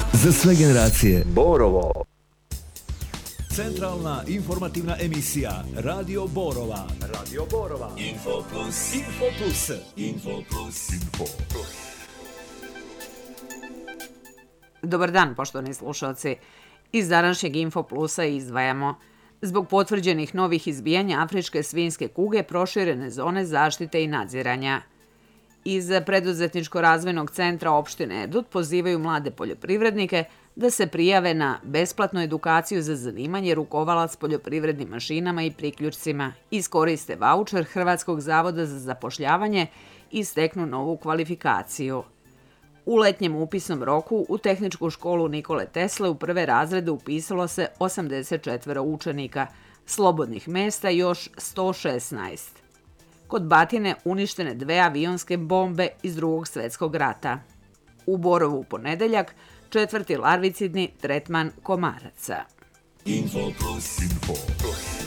Za sve generacije. Borovo. Centralna informativna emisija Radio Borova. Radio Borova. Info Plus. Info Plus. Info Plus. Info Plus. Dobar dan, poštovani slušalci. Iz današnjeg Info Plusa izdvajamo: zbog potvrđenih novih izbijanja afričke svinjske kuge proširene zone zaštite i nadziranja. Iz Preduzetničko-razvojnog centra opštine Erdut pozivaju mlade poljoprivrednike da se prijave na besplatnu edukaciju za zanimanje rukovalac poljoprivrednim mašinama i priključcima, iskoriste vaučer Hrvatskog zavoda za zapošljavanje i steknu novu kvalifikaciju. U letnjem upisnom roku u Tehničku školu Nikole Tesle u prve razrede upisalo se 84 učenika, slobodnih mesta još 116. Kod Batine uništene 2 avionske bombe iz Drugog svjetskog rata. U Borovu u ponedeljak 4. larvicidni tretman komaraca. Info Plus. Info Plus.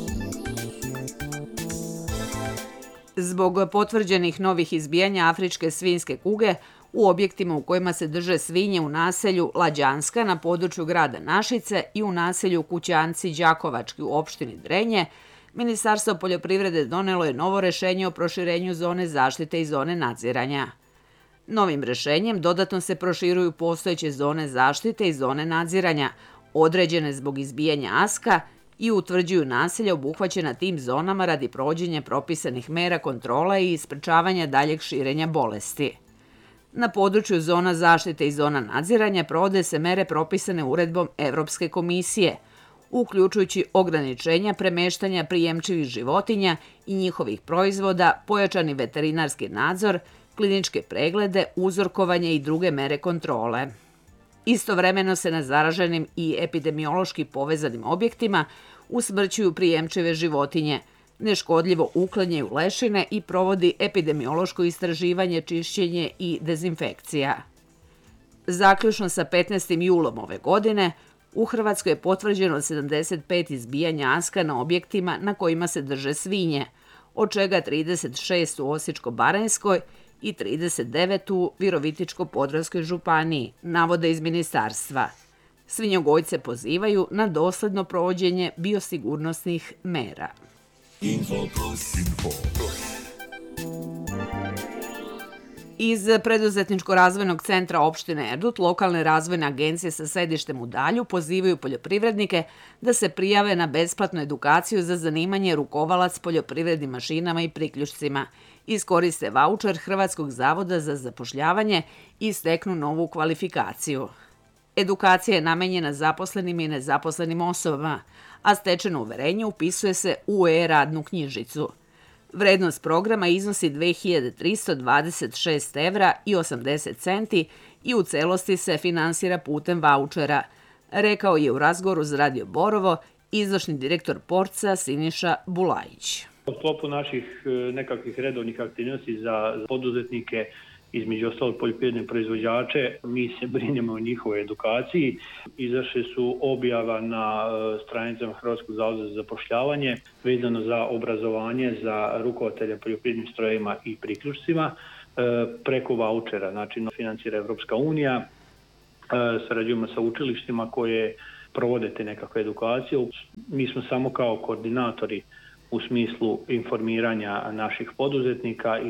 Zbog potvrđenih novih izbijanja afričke svinjske kuge u objektima u kojima se drže svinje u naselju Lađanska na području grada Našice i u naselju Kućanci Đakovački u opštini Drenje, Ministarstvo poljoprivrede donelo je novo rešenje o proširenju zone zaštite i zone nadziranja. Novim rešenjem dodatno se proširuju postojeće zone zaštite i zone nadziranja, određene zbog izbijanja aska, i utvrđuju naselja obuhvaćena tim zonama radi provođenja propisanih mera kontrola i sprečavanja daljeg širenja bolesti. Na području zona zaštite i zona nadziranja provode se mere propisane uredbom Evropske komisije, uključujući ograničenja premeštanja prijemčivih životinja i njihovih proizvoda, pojačani veterinarski nadzor, kliničke preglede, uzorkovanje i druge mere kontrole. Istovremeno se na zaraženim i epidemiološki povezanim objektima usmrćuju prijemčive životinje, neškodljivo uklanjaju lešine i provodi epidemiološko istraživanje, čišćenje i dezinfekcija. Zaključno sa 15. julom ove godine, u Hrvatskoj je potvrđeno 75 izbijanja aska na objektima na kojima se drže svinje, od čega 36 u Osječko-baranjskoj i 39 u Virovitičko-podravskoj županiji, navode iz ministarstva. Svinjogojce pozivaju na dosledno provođenje biosigurnosnih mera. Info Plus. Info Plus. Iz Preduzetničko-razvojnog centra opštine Erdut, lokalne razvojne agencije sa sedištem u Dalju pozivaju poljoprivrednike da se prijave na besplatnu edukaciju za zanimanje rukovalac poljoprivrednim mašinama i priključcima, iskoriste vaučer Hrvatskog zavoda za zapošljavanje i steknu novu kvalifikaciju. Edukacija je namenjena zaposlenim i nezaposlenim osobama, a stečeno uverenje upisuje se u e-radnu knjižicu. Vrednost programa iznosi 2326 evra i 80 centi i u celosti se finansira putem vaučera, rekao je u razgovoru za Radio Borovo izvršni direktor Porca Siniša Bulajić. U sklopu naših nekakvih redovnih aktivnosti za poduzetnike, između ostalog poljoprivredne proizvođače, mi se brinemo o njihovoj edukaciji. Izašle su objava na stranicama Hrvatskog zavoda za zapošljavanje vezano za obrazovanje za rukovoditelja poljoprivrednim strojevima i priključcima preko vaučera, znači financira Evropska unija. Sarađujemo sa učilištima koje provode te nekakve edukacije. Mi smo samo kao koordinatori u smislu informiranja naših poduzetnika